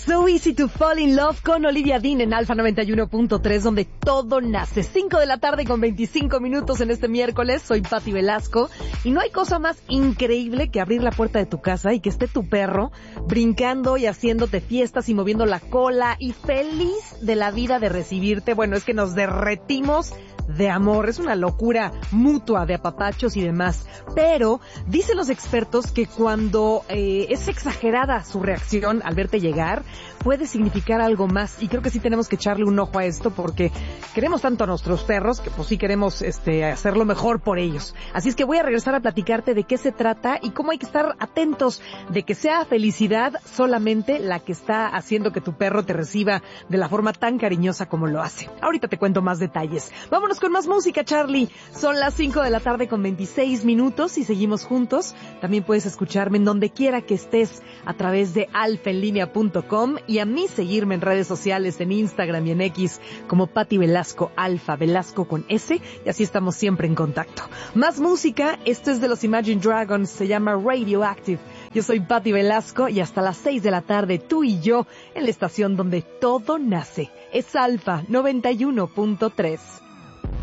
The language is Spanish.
So Easy to Fall in Love con Olivia Dean en Alfa 91.3, donde todo nace. 5 de la tarde con 25 minutos en este miércoles. Soy Pati Velasco y no hay cosa más increíble que abrir la puerta de tu casa y que esté tu perro brincando y haciéndote fiestas y moviendo la cola y feliz de la vida de recibirte. Bueno, es que nos derretimos de amor, es una locura mutua de apapachos y demás. Pero dicen los expertos que cuando es exagerada su reacción al verte llegar, puede significar algo más. Y creo que sí tenemos que echarle un ojo a esto porque queremos tanto a nuestros perros que pues sí queremos hacerlo mejor por ellos. Así es que voy a regresar a platicarte de qué se trata y cómo hay que estar atentos de que sea felicidad solamente la que está haciendo que tu perro te reciba de la forma tan cariñosa como lo hace. Ahorita te cuento más detalles. Vámonos con más música, Charlie. Son las 5 de la tarde con 26 minutos y seguimos juntos. También puedes escucharme en donde quiera que estés a través de alfaenlinea.com y a mí seguirme en redes sociales, en Instagram y en X como Pati Velasco, Alfa Velasco con S, y así estamos siempre en contacto. Más música, esto es de los Imagine Dragons, se llama Radioactive. Yo soy Pati Velasco y hasta las 6 de la tarde tú y yo en la estación donde todo nace. Es Alfa 91.3.